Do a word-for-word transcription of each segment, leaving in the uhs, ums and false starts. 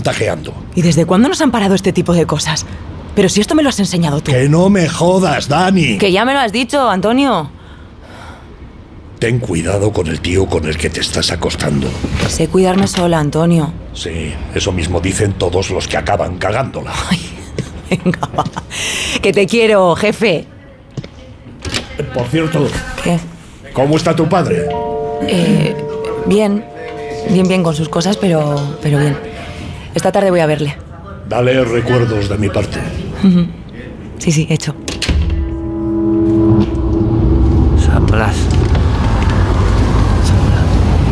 chantajeando. ¿Y desde cuándo nos han parado este tipo de cosas? Pero si esto me lo has enseñado tú. Que no me jodas, Dani. Que ya me lo has dicho, Antonio. Ten cuidado con el tío con el que te estás acostando. Sé cuidarme sola, Antonio. Sí, eso mismo dicen todos los que acaban cagándola. Ay, venga, va. Que te quiero, jefe. Por cierto, ¿Qué? ¿cómo está tu padre? Eh, bien. Bien, bien con sus cosas, pero, pero bien. Esta tarde voy a verle. Dale recuerdos de mi parte. Sí, sí, hecho. San Blas. San Blas.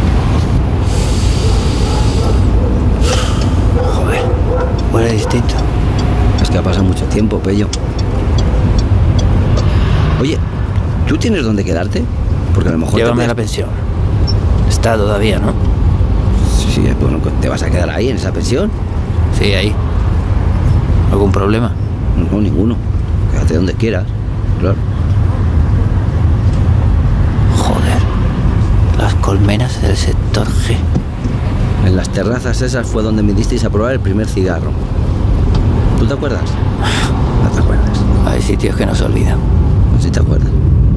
Joder, huele distinto. Es que ha pasado mucho tiempo, Pello. Oye, ¿tú tienes dónde quedarte? Porque a lo mejor... Llévame te... a la pensión. Está todavía, ¿no? Sí, bueno, ¿te vas a quedar ahí, en esa pensión? Sí, ahí. ¿Algún problema? No, no, ninguno. Quédate donde quieras, claro. Joder. Las colmenas del sector G. En las terrazas esas fue donde me disteis a probar el primer cigarro. ¿Tú te acuerdas? No te acuerdas. Hay sitios que no se olvidan. Sí te acuerdas.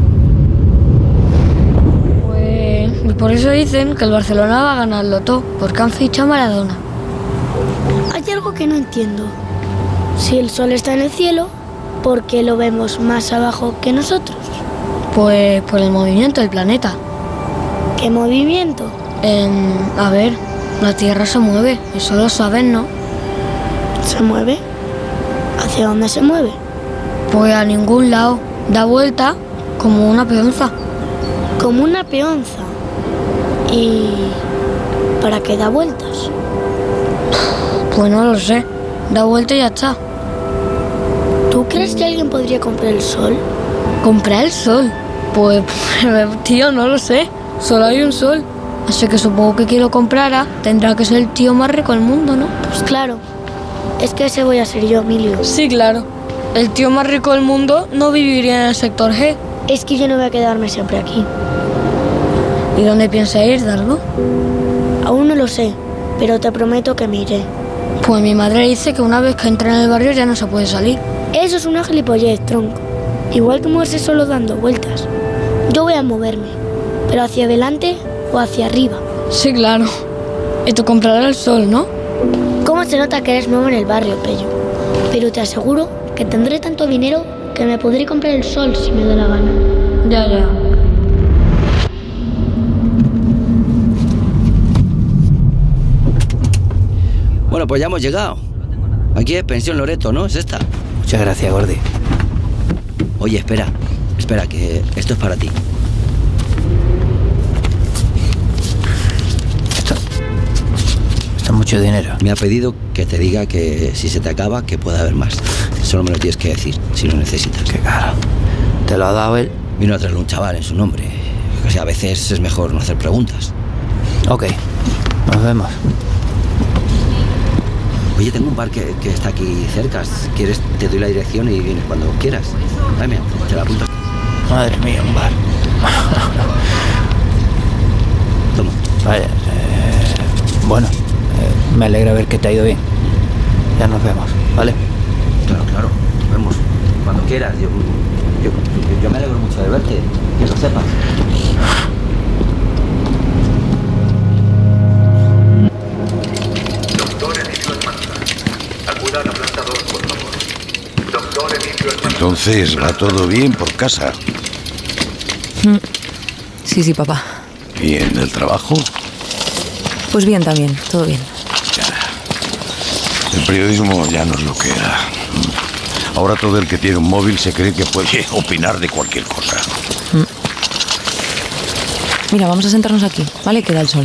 Pues... y por eso dicen que el Barcelona va a ganarlo todo, porque han fichado a Maradona. Hay algo que no entiendo. Si el sol está en el cielo, ¿por qué lo vemos más abajo que nosotros? Pues por el movimiento del planeta. ¿Qué movimiento? Eh, a ver, la Tierra se mueve, eso lo saben, ¿no? ¿Se mueve? ¿Hacia dónde se mueve? Pues a ningún lado. Da vuelta como una peonza. Como una peonza. ¿Y para qué da vueltas? Pues no lo sé. Da vuelta y ya está. ¿Tú crees que alguien podría comprar el sol? ¿Comprar el sol? Pues, tío, no lo sé. Solo hay un sol. Así que supongo que quien lo comprara tendrá que ser el tío más rico del mundo, ¿no? Pues claro. Es que ese voy a ser yo, Emilio. Sí, claro. El tío más rico del mundo no viviría en el sector G. Es que yo no voy a quedarme siempre aquí. ¿Y dónde piensa ir, Dardo? Aún no lo sé, pero te prometo que me iré. Pues mi madre dice que una vez que entra en el barrio ya no se puede salir. Eso es una gilipollez, tronco. Igual que moverse solo dando vueltas. Yo voy a moverme, pero hacia adelante o hacia arriba. Sí, claro. Y tú comprarás el sol, ¿no? ¿Cómo se nota que eres nuevo en el barrio, Pello? Pero te aseguro que tendré tanto dinero que me podré comprar el sol si me da la gana. Ya, ya. Bueno, pues ya hemos llegado. Aquí es Pensión Loreto, ¿no? ¿Es esta? Muchas gracias, Gordi. Oye, espera. Espera, que esto es para ti. Esto... Esto es mucho dinero. Me ha pedido que te diga que si se te acaba, que pueda haber más. Solo me lo tienes que decir, si lo necesitas. Qué caro. ¿Te lo ha dado él? Vino a traerle un chaval en su nombre. O sea, a veces es mejor no hacer preguntas. Ok. Nos vemos. Oye, tengo un bar que, que está aquí cerca. Si quieres, te doy la dirección y vienes cuando quieras. Dame, te la apunto. Madre mía, un bar. Toma. Vaya. Eh, bueno, eh, me alegra ver que te ha ido bien. Ya nos vemos, ¿vale? Claro, claro. Nos vemos cuando quieras. Yo, yo, yo me alegro mucho de verte. Que lo sepas. Entonces, ¿va todo bien por casa? Sí, sí, papá. ¿Y en el trabajo? Pues bien también, todo bien. El periodismo ya no es lo que era. Ahora todo el que tiene un móvil se cree que puede opinar de cualquier cosa. Mira, vamos a sentarnos aquí, ¿vale? Que da el sol.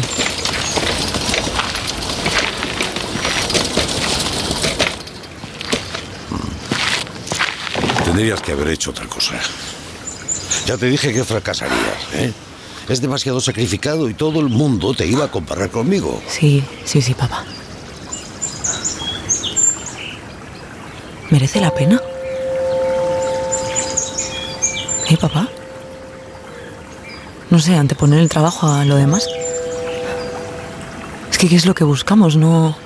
Tendrías que haber hecho otra cosa. Ya te dije que fracasarías, ¿eh? Es demasiado sacrificado y todo el mundo te iba a comparar conmigo. Sí, sí, sí, papá. ¿Merece la pena? ¿Eh, papá? No sé, anteponer el trabajo a lo demás. Es que, ¿qué es lo que buscamos? No...